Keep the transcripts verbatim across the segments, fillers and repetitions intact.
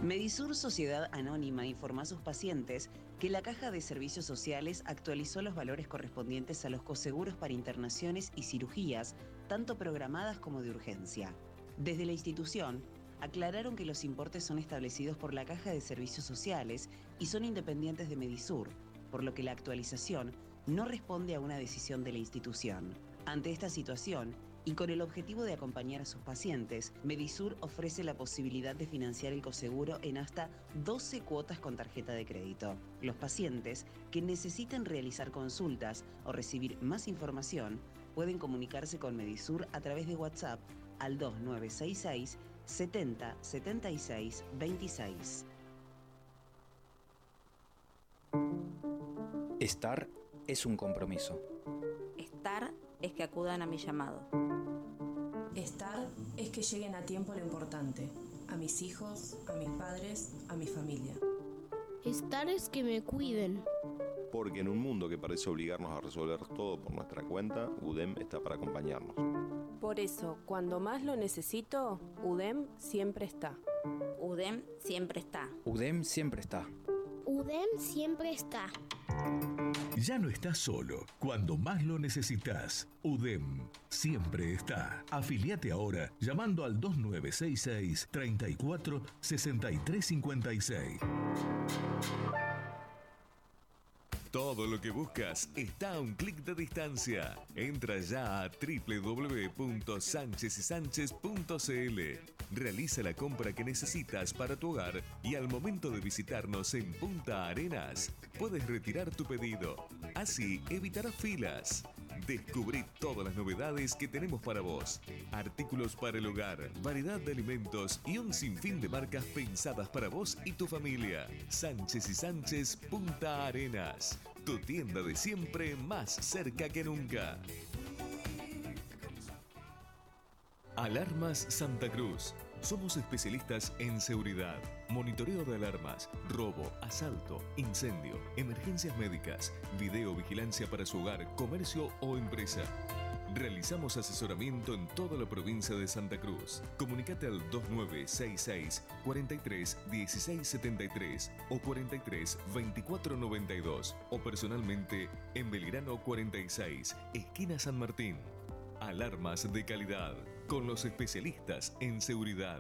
Medisur Sociedad Anónima informó a sus pacientes que la Caja de Servicios Sociales actualizó los valores correspondientes a los coseguros para internaciones y cirugías, tanto programadas como de urgencia. Desde la institución, aclararon que los importes son establecidos por la Caja de Servicios Sociales y son independientes de Medisur, por lo que la actualización no responde a una decisión de la institución. Ante esta situación, y con el objetivo de acompañar a sus pacientes, Medisur ofrece la posibilidad de financiar el coseguro en hasta doce cuotas con tarjeta de crédito. Los pacientes que necesiten realizar consultas o recibir más información pueden comunicarse con Medisur a través de WhatsApp al dos nueve seis seis, setenta, setenta y seis, veintiséis. Estar es un compromiso. Estar es que acudan a mi llamado. Estar es que lleguen a tiempo lo importante, a mis hijos, a mis padres, a mi familia. Estar es que me cuiden. Porque en un mundo que parece obligarnos a resolver todo por nuestra cuenta, UDEM está para acompañarnos. Por eso, cuando más lo necesito, UDEM siempre está. UDEM siempre está. UDEM siempre está. UDEM siempre está. Ya no estás solo. Cuando más lo necesitas, UDEM siempre está. Afiliate ahora llamando al dos nueve seis seis, treinta y cuatro, sesenta y tres cincuenta y seis. Todo lo que buscas está a un clic de distancia. Entra ya a doble u doble u doble u punto sánchez y sánchez punto c l. Realiza la compra que necesitas para tu hogar y al momento de visitarnos en Punta Arenas, puedes retirar tu pedido. Así evitarás filas. Descubrí todas las novedades que tenemos para vos. Artículos para el hogar, variedad de alimentos y un sinfín de marcas pensadas para vos y tu familia. Sánchez y Sánchez Punta Arenas. Tu tienda de siempre más cerca que nunca. Alarmas Santa Cruz. Somos especialistas en seguridad, monitoreo de alarmas, robo, asalto, incendio, emergencias médicas, videovigilancia para su hogar, comercio o empresa. Realizamos asesoramiento en toda la provincia de Santa Cruz. Comunicate al dos nueve seis seis, cuarenta y tres, dieciséis setenta y tres o cuarenta y tres, veinticuatro noventa y dos o personalmente en Belgrano cuarenta y seis, esquina San Martín. Alarmas de calidad, con los especialistas en seguridad.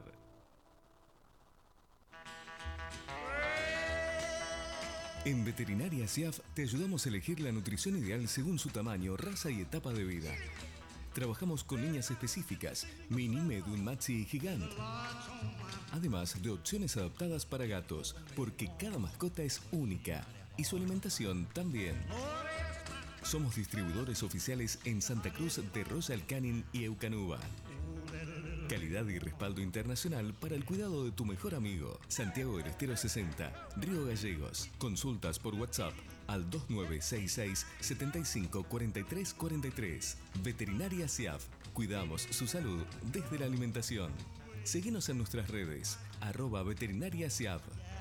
En Veterinaria SIAF te ayudamos a elegir la nutrición ideal según su tamaño, raza y etapa de vida. Trabajamos con líneas específicas, mini, medium, maxi y gigante. Además de opciones adaptadas para gatos, porque cada mascota es única y su alimentación también. Somos distribuidores oficiales en Santa Cruz de Royal Canin y Eucanuba. Calidad y respaldo internacional para el cuidado de tu mejor amigo. Santiago del Estero sesenta, Río Gallegos. Consultas por WhatsApp al dos nueve seis seis, setenta y cinco, cuarenta y tres cuarenta y tres. Veterinaria SIAF. Cuidamos su salud desde la alimentación. Seguinos en nuestras redes, arroba Veterinaria SIAF.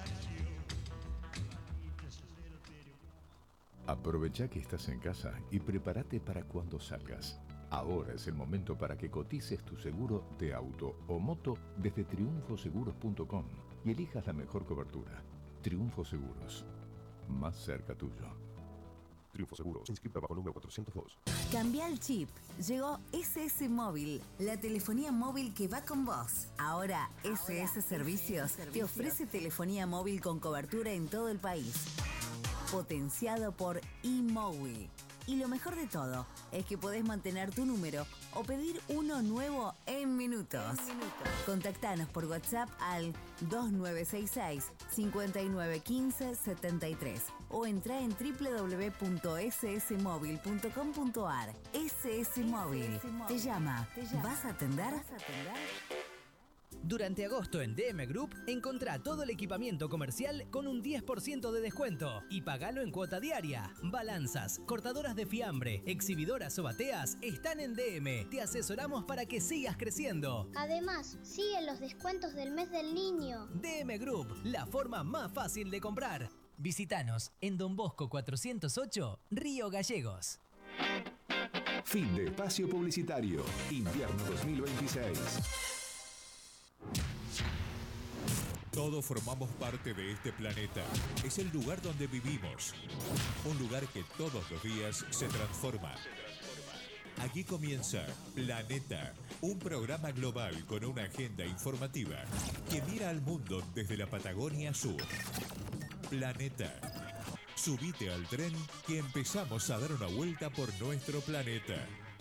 Aprovecha que estás en casa y prepárate para cuando salgas. Ahora es el momento para que cotices tu seguro de auto o moto desde triunfo seguros punto com y elijas la mejor cobertura. Triunfo Seguros, más cerca tuyo. Triunfo Seguros, inscrita bajo número cuatrocientos dos. Cambia el chip. Llegó S S Móvil, la telefonía móvil que va con vos. Ahora, S S Servicios te ofrece telefonía móvil con cobertura en todo el país. Potenciado por eMowi. Y lo mejor de todo es que podés mantener tu número o pedir uno nuevo en minutos. En minutos. Contactanos por WhatsApp al dos nueve seis seis, cinco nueve uno cinco, siete tres o entra en doble u doble u doble u punto s s móvil punto com punto a r. S S Móvil te llama. ¿Vas a atender? ¿Vas a atender? Durante agosto en D M Group, encontrá todo el equipamiento comercial con un diez por ciento de descuento y pagalo en cuota diaria. Balanzas, cortadoras de fiambre, exhibidoras o bateas están en D M. Te asesoramos para que sigas creciendo. Además, siguen los descuentos del mes del niño. D M Group, la forma más fácil de comprar. Visítanos en Don Bosco cuatrocientos ocho, Río Gallegos. Fin de espacio publicitario. Invierno dos mil veintiséis. Todos formamos parte de este planeta. Es el lugar donde vivimos. Un lugar que todos los días se transforma. Aquí comienza Planeta, un programa global con una agenda informativa que mira al mundo desde la Patagonia Sur. Planeta. Subite al tren que empezamos a dar una vuelta por nuestro planeta.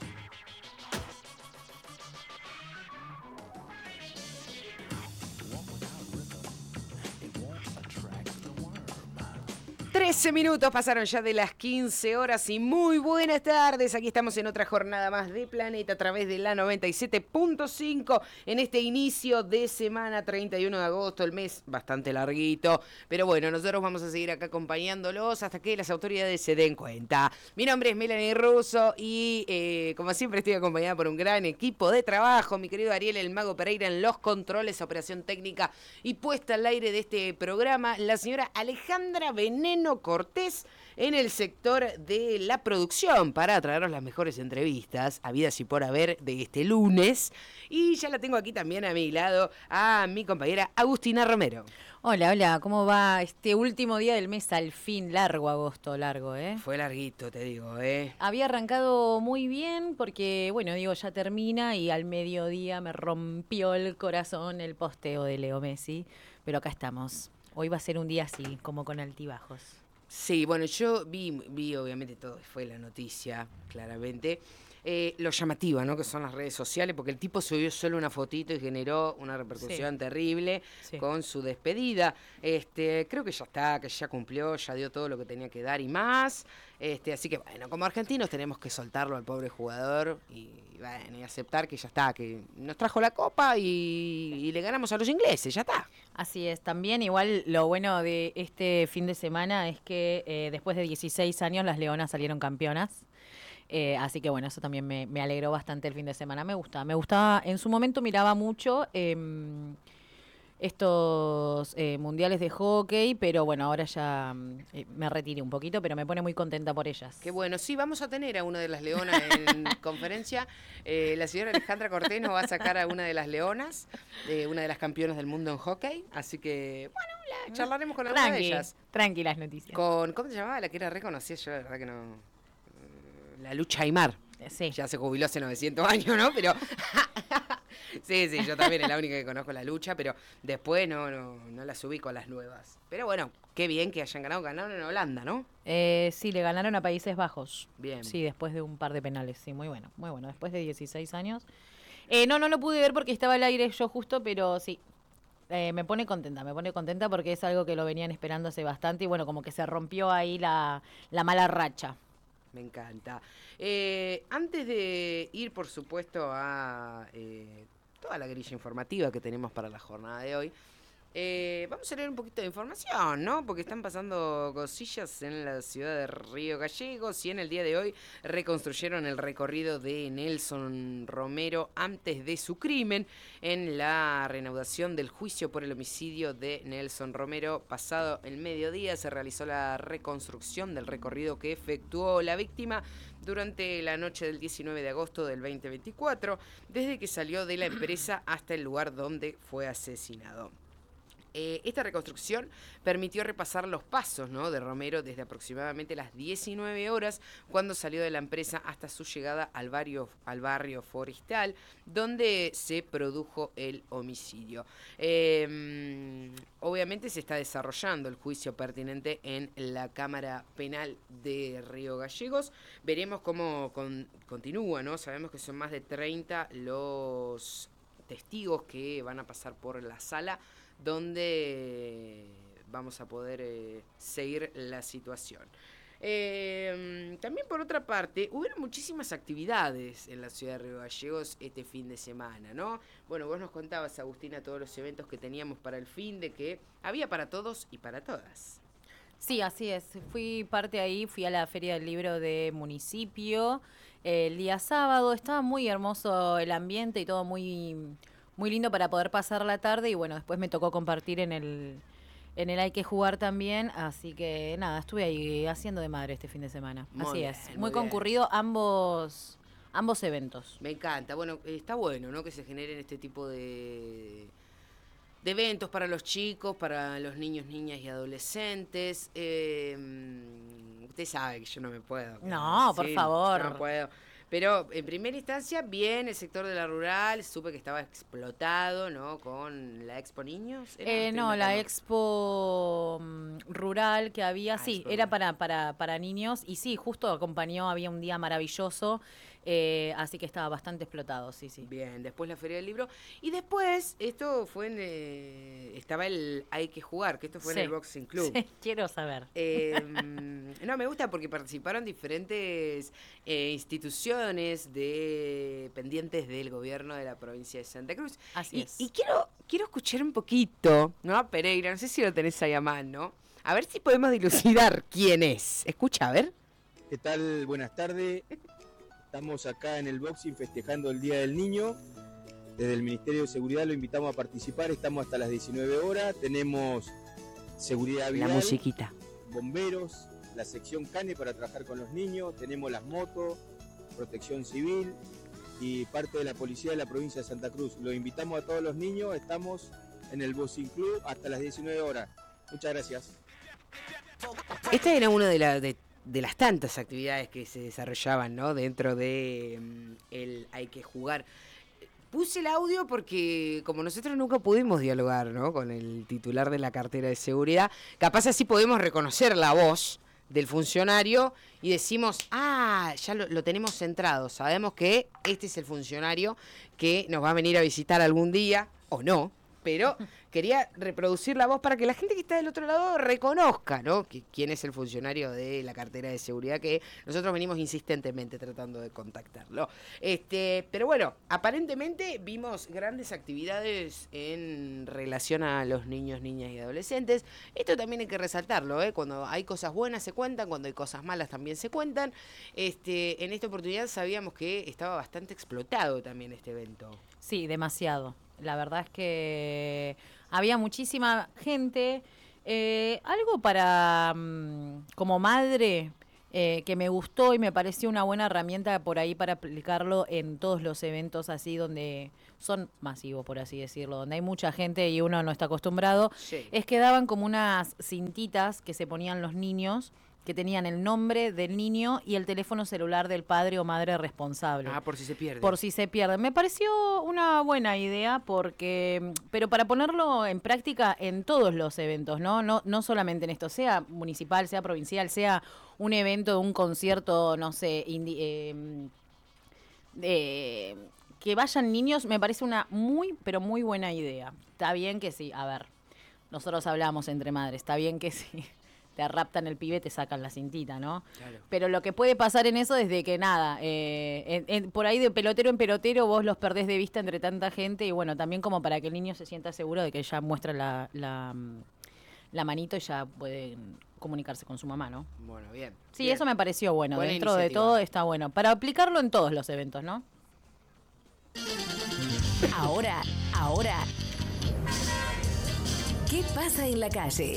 trece minutos pasaron ya de las quince horas y muy buenas tardes. Aquí estamos en otra jornada más de Planeta a través de la noventa y siete punto cinco en este inicio de semana treinta y uno de agosto, el mes bastante larguito. Pero bueno, nosotros vamos a seguir acá acompañándolos hasta que las autoridades se den cuenta. Mi nombre es Melanie Russo y eh, como siempre estoy acompañada por un gran equipo de trabajo. Mi querido Ariel El Mago Pereira en los controles, operación técnica y puesta al aire de este programa. La señora Alejandra Veneno Cortés en el sector de la producción para traeros las mejores entrevistas habidas y por haber de este lunes. Y ya la tengo aquí también a mi lado a mi compañera Agustina Romero. Hola, hola, ¿cómo va este último día del mes al fin? Largo agosto, largo, ¿eh? Fue larguito, te digo, ¿eh? Había arrancado muy bien porque, bueno, digo, ya termina y al mediodía me rompió el corazón el posteo de Leo Messi. Pero acá estamos. Hoy va a ser un día así, como con altibajos. Sí, bueno, yo vi, vi obviamente todo, fue la noticia, claramente. Eh, lo llamativa, ¿no? Que son las redes sociales, porque el tipo subió solo una fotito y generó una repercusión sí. terrible sí. con su despedida. Este, creo que ya está, que ya cumplió, ya dio todo lo que tenía que dar y más. Este, así que bueno, como argentinos tenemos que soltarlo al pobre jugador y, bueno, y aceptar que ya está, que nos trajo la copa y, y le ganamos a los ingleses, ya está. Así es, también igual lo bueno de este fin de semana es que eh, después de dieciséis años las Leonas salieron campeonas. Eh, así que bueno, eso también me, me alegró bastante el fin de semana. Me gusta, me gustaba, en su momento miraba mucho eh, estos eh, mundiales de hockey, pero bueno, ahora ya eh, me retiré un poquito, pero me pone muy contenta por ellas. Qué bueno, sí, vamos a tener a una de las leonas en conferencia. Eh, la señora Alejandra Cortés nos va a sacar a una de las leonas, eh, una de las campeonas del mundo en hockey, así que bueno, la, charlaremos con alguna de ellas. Tranquilas noticias. Con, ¿cómo se llamaba? La que era reconocida, yo la verdad que no... La Lucha Aymar. Sí. Ya se jubiló hace novecientos años, ¿no? Pero sí, sí, yo también es la única que conozco la lucha, pero después no, no, no las ubico a las nuevas. Pero bueno, qué bien que hayan ganado, ganaron en Holanda, ¿no? Eh, sí, le ganaron a Países Bajos. Bien. Sí, después de un par de penales, sí, muy bueno, muy bueno, después de dieciséis años. Eh, no, no lo pude ver porque estaba al aire yo justo, pero sí. Eh, me pone contenta, me pone contenta porque es algo que lo venían esperando hace bastante y bueno, como que se rompió ahí la, la mala racha. Me encanta. Eh, antes de ir, por supuesto, a eh, toda la grilla informativa que tenemos para la jornada de hoy, eh, vamos a leer un poquito de información, ¿no? Porque están pasando cosillas en la ciudad de Río Gallegos y en el día de hoy reconstruyeron el recorrido de Nelson Romero antes de su crimen en la reanudación del juicio por el homicidio de Nelson Romero. Pasado el mediodía se realizó la reconstrucción del recorrido que efectuó la víctima durante la noche del diecinueve de agosto del veinte veinticuatro, desde que salió de la empresa hasta el lugar donde fue asesinado. Eh, esta reconstrucción permitió repasar los pasos, ¿no?, de Romero desde aproximadamente las diecinueve horas cuando salió de la empresa hasta su llegada al barrio, al barrio Forestal, donde se produjo el homicidio. Eh, obviamente se está desarrollando el juicio pertinente en la Cámara Penal de Río Gallegos. Veremos cómo con, continúa, ¿no? Sabemos que son más de treinta los testigos que van a pasar por la sala donde vamos a poder eh, seguir la situación. Eh, también por otra parte, hubieron muchísimas actividades en la ciudad de Río Gallegos este fin de semana, ¿no? Bueno, vos nos contabas, Agustina, todos los eventos que teníamos para el fin de que había para todos y para todas. Sí, así es. Fui parte ahí, fui a la Feria del Libro de Municipio eh, el día sábado. Estaba muy hermoso el ambiente y todo muy... muy lindo para poder pasar la tarde y bueno, después me tocó compartir en el en el Hay que Jugar también, así que nada, estuve ahí haciendo de madre este fin de semana. Muy así bien, es, muy, muy concurrido ambos ambos eventos. Me encanta, bueno, está bueno, ¿no?, que se generen este tipo de de eventos para los chicos, para los niños, niñas y adolescentes. Eh, usted sabe que yo no me puedo. No, por sí, favor. No puedo. Pero en primera instancia, bien, el sector de la rural, supe que estaba explotado, ¿no? Con la Expo Niños. ¿Era? Eh, no, la Expo mm, Rural que había, Ah, sí, Expo era Rural. para, para, para niños y sí, justo acompañó, había un día maravilloso, eh, así que estaba bastante explotado, sí, sí. Bien, después la Feria del Libro. Y después, esto fue en... eh, estaba el Hay que jugar, que esto fue Sí. en el Boxing Club. Sí, quiero saber. Eh, no, me gusta porque participaron diferentes eh, instituciones de pendientes del gobierno de la provincia de Santa Cruz. Así y, es. Y quiero, quiero escuchar un poquito, ¿no? A Pereira, no sé si lo tenés ahí a mano. A ver si podemos dilucidar quién es. Escucha, a ver. ¿Qué tal? Buenas tardes. Estamos acá en el boxing festejando el Día del Niño. Desde el Ministerio de Seguridad lo invitamos a participar. Estamos hasta las diecinueve horas. Tenemos seguridad vial, La musiquita. bomberos, la sección CANE para trabajar con los niños. Tenemos las motos, protección civil y parte de la policía de la provincia de Santa Cruz. Los invitamos a todos los niños. Estamos en el Boxing Club hasta las diecinueve horas. Muchas gracias. Esta era una de, la, de, de las tantas actividades que se desarrollaban, ¿no? Dentro de mm, el Hay que jugar. Puse el audio porque como nosotros nunca pudimos dialogar, ¿no? Con el titular de la cartera de seguridad, capaz así podemos reconocer la voz del funcionario y decimos, ah, ya lo, lo tenemos centrado, sabemos que este es el funcionario que nos va a venir a visitar algún día, o no, pero quería reproducir la voz para que la gente que está del otro lado reconozca, ¿no? Que, quién es el funcionario de la cartera de seguridad que nosotros venimos insistentemente tratando de contactarlo. Este, pero bueno, aparentemente vimos grandes actividades en relación a los niños, niñas y adolescentes. Esto también hay que resaltarlo, ¿eh? Cuando hay cosas buenas se cuentan, cuando hay cosas malas también se cuentan. Este, en esta oportunidad sabíamos que estaba bastante explotado también este evento. Sí, demasiado. La verdad es que había muchísima gente. Eh, algo para, mm, como madre, eh, que me gustó y me pareció una buena herramienta por ahí para aplicarlo en todos los eventos así donde son masivos, por así decirlo, donde hay mucha gente y uno no está acostumbrado, Sí. es que daban como unas cintitas que se ponían los niños, que tenían el nombre del niño y el teléfono celular del padre o madre responsable. Ah, por si se pierde. Por si se pierde. Me pareció una buena idea porque, pero para ponerlo en práctica en todos los eventos, ¿no? No, no solamente en esto, sea municipal, sea provincial, sea un evento, un concierto, no sé, indi- eh, eh, que vayan niños, me parece una muy, pero muy buena idea. Está bien que sí, a ver, nosotros hablamos entre madres, está bien que sí. Te raptan el pibe, te sacan la cintita, ¿no? Claro. Pero lo que puede pasar en eso es de que nada, eh, en- en- por ahí de pelotero en pelotero vos los perdés de vista entre tanta gente y bueno, también como para que el niño se sienta seguro de que ya muestra la, la, mm, la manito y ya puede comunicarse con su mamá, ¿no? Bueno, bien. Sí, bien. eso me pareció bueno. Buena Dentro de iniciativa. todo está bueno. Para aplicarlo en todos los eventos, ¿no? Ahora, ahora. ¿Qué pasa en la calle?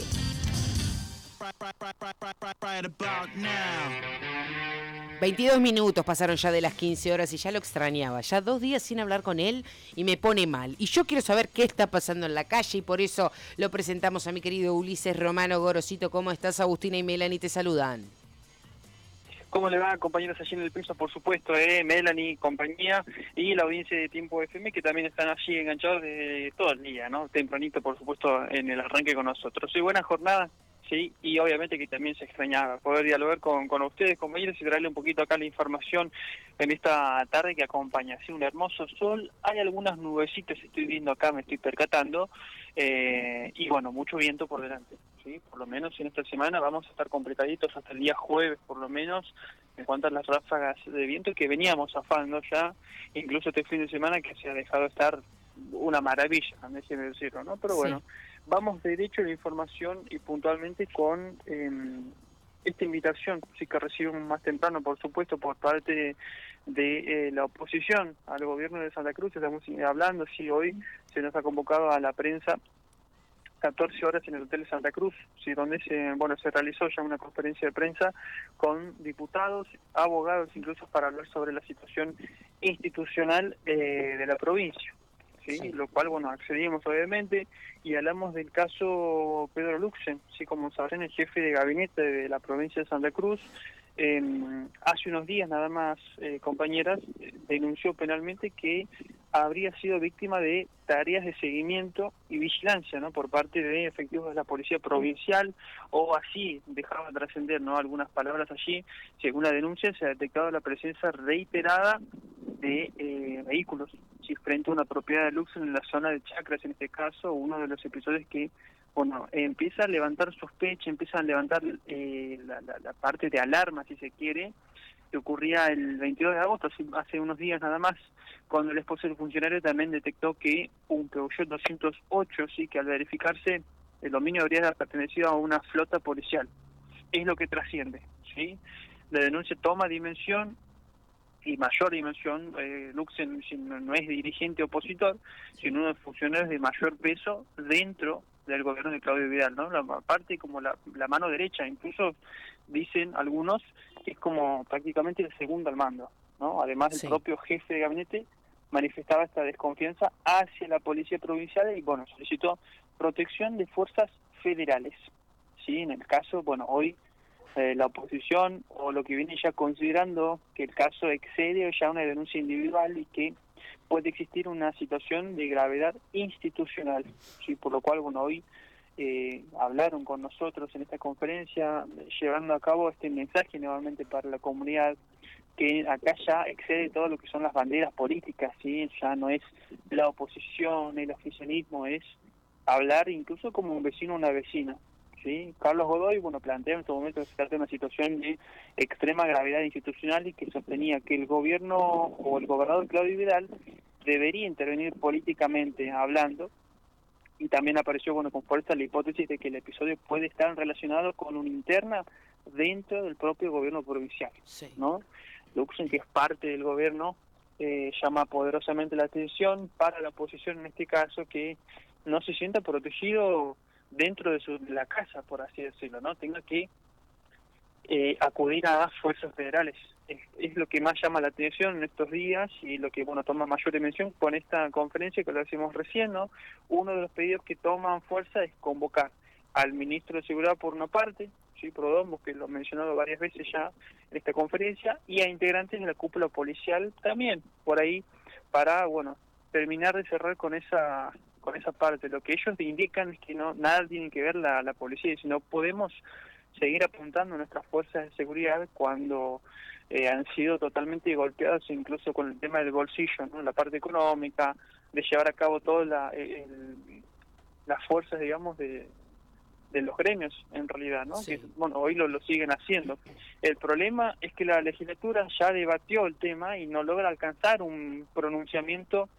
veintidós minutos pasaron ya de las quince horas y ya lo extrañaba. Ya dos días sin hablar con él y me pone mal. Y yo quiero saber qué está pasando en la calle y por eso lo presentamos a mi querido Ulises Romano Gorosito. ¿Cómo estás? Agustina y Melanie te saludan. ¿Cómo le va, compañeros allí en el piso? Por supuesto, eh, Melanie, compañía, y la audiencia de Tiempo F M, que también están allí enganchados desde todo el día, ¿no? Tempranito, por supuesto, en el arranque con nosotros. Sí, buena jornada, sí, y obviamente que también se extrañaba poder dialogar con, con ustedes, compañeros, y traerle un poquito acá la información en esta tarde que acompaña. Sí, un hermoso sol, hay algunas nubecitas, estoy viendo acá, me estoy percatando, eh, y bueno, mucho viento por delante. ¿Sí? Por lo menos en esta semana vamos a estar completaditos hasta el día jueves, por lo menos, en cuanto a las ráfagas de viento que veníamos zafando ya, incluso este fin de semana que se ha dejado estar una maravilla, déjeme decirlo, ¿no? Pero Sí. bueno, vamos derecho a la información y puntualmente con eh, esta invitación, sí que recibimos más temprano, por supuesto, por parte de, de eh, la oposición al gobierno de Santa Cruz. Estamos hablando, sí, hoy se nos ha convocado a la prensa catorce horas en el Hotel de Santa Cruz, sí, donde se bueno se realizó ya una conferencia de prensa con diputados, abogados, incluso para hablar sobre la situación institucional eh, de la provincia. ¿sí? Sí. Lo cual, bueno, accedimos obviamente y hablamos del caso Pedro Luxen, ¿sí? Como sabrán, el jefe de gabinete de la provincia de Santa Cruz, eh, hace unos días nada más, eh, compañeras, eh, denunció penalmente que habría sido víctima de tareas de seguimiento y vigilancia, ¿no? Por parte de efectivos de la policía provincial, o así dejaba trascender, ¿no? Algunas palabras allí. Según la denuncia, se ha detectado la presencia reiterada de eh, vehículos, ¿sí? Frente a una propiedad de Luxen en la zona de Chacras, en este caso, uno de los episodios que, bueno, eh, empieza a levantar sospecha, empieza a levantar eh, la, la, la parte de alarma, si se quiere, que ocurría el veintidós de agosto, hace unos días nada más, cuando el esposo del funcionario también detectó que un Peugeot doscientos ocho, sí, que al verificarse el dominio habría pertenecido a una flota policial. Es lo que trasciende, ¿sí? La denuncia toma dimensión y mayor dimensión. eh, Luxen no es dirigente opositor, sino uno de los funcionarios de mayor peso dentro del gobierno de Claudio Vidal, ¿no? La parte como la, la mano derecha, incluso dicen algunos que es como prácticamente el segundo al mando, ¿no? Además, el Sí. propio jefe de gabinete manifestaba esta desconfianza hacia la policía provincial y, bueno, solicitó protección de fuerzas federales, ¿sí? En el caso, bueno, hoy eh, la oposición, o lo que viene ya considerando que el caso excede ya una denuncia individual y que puede existir una situación de gravedad institucional, ¿sí? Por lo cual, bueno, hoy eh, hablaron con nosotros en esta conferencia, llevando a cabo este mensaje nuevamente para la comunidad, que acá ya excede todo lo que son las banderas políticas, ¿sí? Ya no es la oposición, el oficialismo, es hablar incluso como un vecino o una vecina, ¿sí? Carlos Godoy, bueno, plantea en este momento que se trata de una situación de extrema gravedad institucional y que sostenía que el gobierno o el gobernador Claudio Vidal debería intervenir políticamente hablando, y también apareció, bueno, con fuerza la hipótesis de que el episodio puede estar relacionado con una interna dentro del propio gobierno provincial, Sí. ¿no? Luxen, que es parte del gobierno, eh, llama poderosamente la atención para la oposición en este caso, que no se sienta protegido dentro de, su, de la casa, por así decirlo, ¿no? Tenga que eh, acudir a fuerzas federales. Es, es lo que más llama la atención en estos días y lo que, bueno, toma mayor dimensión con esta conferencia que lo decimos recién, ¿no? Uno de los pedidos que toman fuerza es convocar al ministro de Seguridad por una parte, sí, Prodombo, que lo he mencionado varias veces ya en esta conferencia, y a integrantes de la cúpula policial también, por ahí, para, bueno, terminar de cerrar con esa con esa parte. Lo que ellos indican es que no nada tiene que ver la, la policía, sino podemos seguir apuntando a nuestras fuerzas de seguridad cuando eh, han sido totalmente golpeados, incluso con el tema del bolsillo, ¿no? La parte económica, de llevar a cabo todas la, el, las fuerzas, digamos, de de los gremios, en realidad, ¿no? Sí. Que, bueno, hoy lo, lo siguen haciendo. El problema es que la legislatura ya debatió el tema y no logra alcanzar un pronunciamiento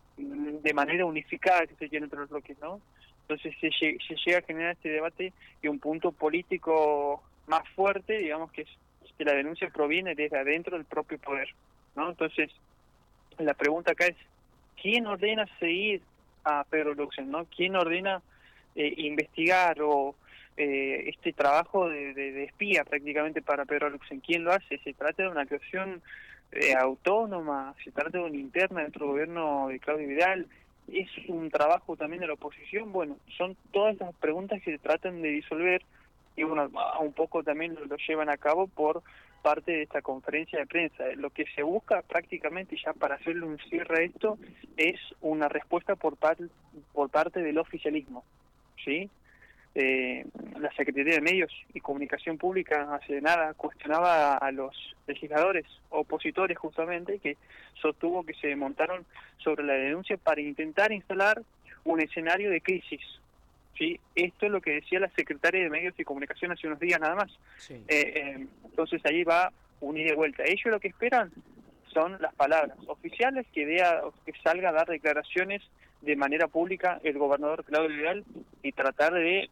de manera unificada, que se quiere, entre los bloques, ¿no? Entonces se, se llega a generar este debate y un punto político más fuerte, digamos, que es que la denuncia proviene desde adentro del propio poder, ¿no? Entonces, la pregunta acá es, ¿quién ordena seguir a Pedro Luxen, ¿no? ¿Quién ordena Eh, investigar o eh, este trabajo de, de, de espía prácticamente para Pedro Luxen? ¿Quién lo hace? ¿Se trata de una actuación eh, autónoma? ¿Se trata de una interna dentro del gobierno de Claudio Vidal? ¿Es un trabajo también de la oposición? Bueno, son todas las preguntas que se tratan de disolver y, bueno, un poco también lo, lo llevan a cabo por parte de esta conferencia de prensa. Lo que se busca prácticamente, ya para hacerle un cierre a esto, es una respuesta por, par, por parte del oficialismo, ¿sí? Eh, la Secretaría de Medios y Comunicación Pública hace nada cuestionaba a los legisladores opositores, justamente, que sostuvo que se montaron sobre la denuncia para intentar instalar un escenario de crisis, ¿sí? Esto es lo que decía la Secretaria de Medios y Comunicación hace unos días nada más. Sí. Eh, eh, entonces ahí va un ida y vuelta. Ellos lo que esperan son las palabras oficiales, que, dé a, que salga a dar declaraciones de manera pública el gobernador Claudio Vidal y tratar de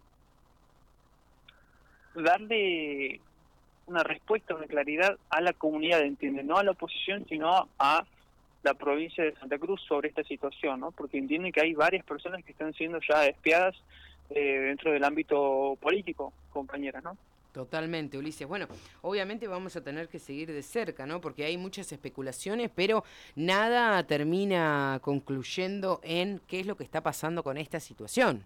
darle una respuesta, una claridad a la comunidad, entiende, no a la oposición, sino a la provincia de Santa Cruz sobre esta situación, ¿no? Porque entienden que hay varias personas que están siendo ya espiadas eh, dentro del ámbito político, compañeras, ¿no? Totalmente, Ulises. Bueno, obviamente vamos a tener que seguir de cerca, ¿no? Porque hay muchas especulaciones, pero nada termina concluyendo en qué es lo que está pasando con esta situación.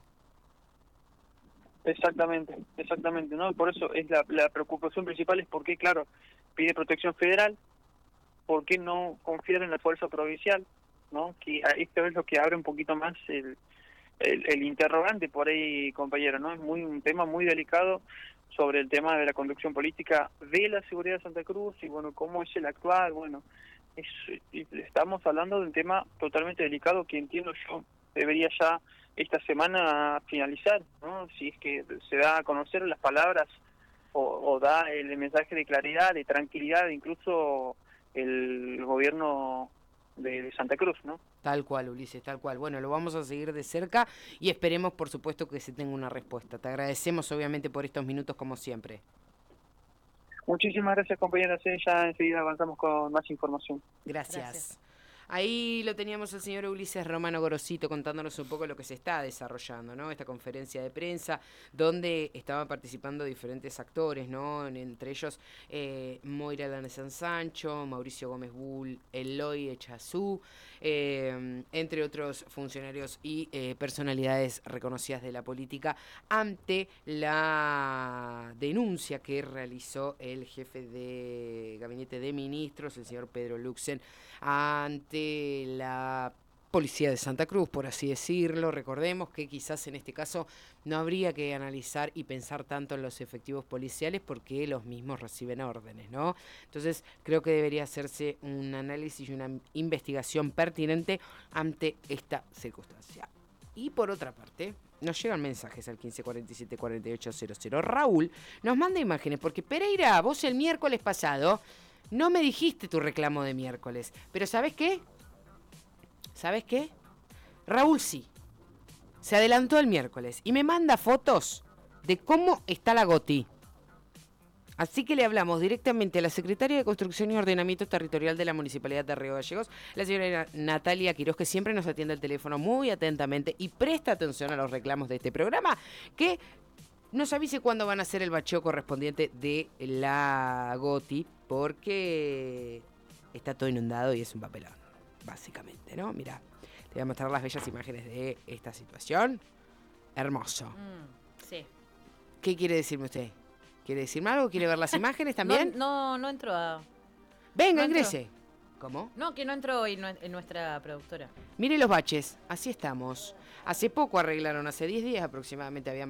Exactamente, exactamente, ¿no? Por eso es la, la preocupación principal es por qué, claro, pide protección federal, por qué no confiar en la fuerza provincial, ¿no? Que esto es lo que abre un poquito más el, el, el interrogante por ahí, compañero, ¿no? Es muy un tema muy delicado sobre el tema de la conducción política de la seguridad de Santa Cruz y, bueno, cómo es el actual, bueno, es, estamos hablando de un tema totalmente delicado que entiendo yo debería ya esta semana finalizar, ¿no? Si es que se da a conocer las palabras o, o da el mensaje de claridad, de tranquilidad, incluso el gobierno de, de Santa Cruz, ¿no? Tal cual, Ulises, tal cual. Bueno, lo vamos a seguir de cerca y esperemos, por supuesto, que se tenga una respuesta. Te agradecemos, obviamente, por estos minutos, como siempre. Muchísimas gracias, compañeras. Ya enseguida avanzamos con más información. Gracias. Gracias. Ahí lo teníamos al señor Ulises Romano Gorosito contándonos un poco lo que se está desarrollando, ¿no? Esta conferencia de prensa donde estaban participando diferentes actores, ¿no? Entre ellos eh, Moira Lanazán Sancho, Mauricio Gómez Bull, Eloy Echazú, eh, entre otros funcionarios y eh, personalidades reconocidas de la política ante la denuncia que realizó el jefe de gabinete de ministros, el señor Pedro Luxen, ante la policía de Santa Cruz, por así decirlo. Recordemos que quizás en este caso no habría que analizar y pensar tanto en los efectivos policiales porque los mismos reciben órdenes, ¿no? Entonces creo que debería hacerse un análisis y una investigación pertinente ante esta circunstancia. Y por otra parte, nos llegan mensajes al quince cuarenta y siete cuarenta y ocho cero cero. Raúl nos manda imágenes porque Pereira, vos el miércoles pasado no me dijiste tu reclamo de miércoles, pero ¿sabes qué? ¿Sabes qué? Raúl sí, se adelantó el miércoles y me manda fotos de cómo está la GOTI. Así que le hablamos directamente a la secretaria de Construcción y Ordenamiento Territorial de la Municipalidad de Río Gallegos, la señora Natalia Quiroz, que siempre nos atiende el teléfono muy atentamente y presta atención a los reclamos de este programa, que nos avise cuándo van a hacer el bacheo correspondiente de la GOTI, porque está todo inundado y es un papelón, básicamente, ¿no? Mirá, te voy a mostrar las bellas imágenes de esta situación. Hermoso. Mm, sí. ¿Qué quiere decirme usted? ¿Quiere decirme algo? ¿Quiere ver las imágenes también? No, no, no entro a... Venga, no ingrese. Entro. ¿Cómo? No, que no entró hoy en nuestra productora. Mire los baches, así estamos. Hace poco arreglaron, hace diez días aproximadamente habían